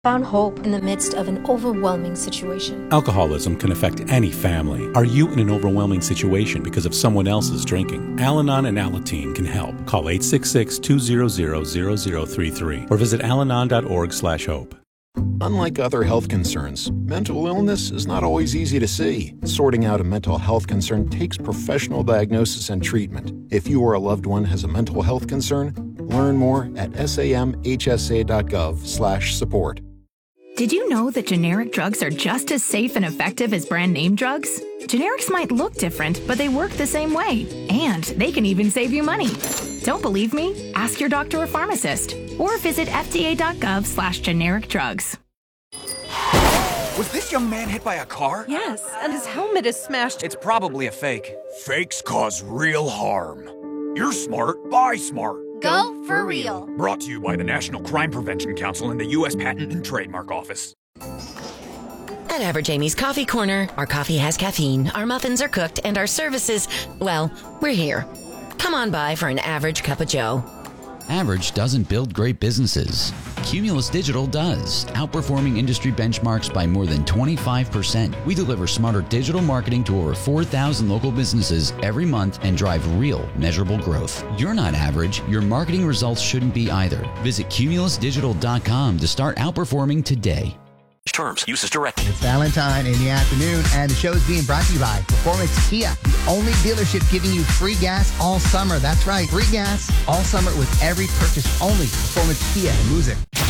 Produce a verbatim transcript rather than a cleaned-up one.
Found hope in the midst of an overwhelming situation. Alcoholism can affect any family. Are you in an overwhelming situation because of someone else's drinking? Al-Anon and Alateen can help. Call eight six six, two zero zero, zero zero three three or visit alanon dot org slash hope. Unlike other health concerns, mental illness is not always easy to see. Sorting out a mental health concern takes professional diagnosis and treatment. If you or a loved one has a mental health concern, learn more at samhsa.gov slash support. Did you know that generic drugs are just as safe and effective as brand name drugs? Generics might look different, but they work the same way. And they can even save you money. Don't believe me? Ask your doctor or pharmacist. Or visit fda.gov slash generic drugs. Was this young man hit by a car? Yes, and his helmet is smashed. It's probably a fake. Fakes cause real harm. You're smart, buy smart. Go for real. Brought to you by the National Crime Prevention Council and the U S Patent and Trademark Office. At Average Amy's Coffee Corner, our coffee has caffeine, our muffins are cooked, and our services, well, we're here. Come on by for an average cup of joe. Average doesn't build great businesses. Cumulus Digital does, outperforming industry benchmarks by more than twenty-five percent. We deliver smarter digital marketing to over four thousand local businesses every month and drive real, measurable growth. You're not average. Your marketing results shouldn't be either. Visit cumulus digital dot com to start outperforming today. Terms, use as directed. It's Valentine in the afternoon, and the show is being brought to you by Performance Kia, the only dealership giving you free gas all summer. That's right, free gas all summer with every purchase only. Performance Kia in Music.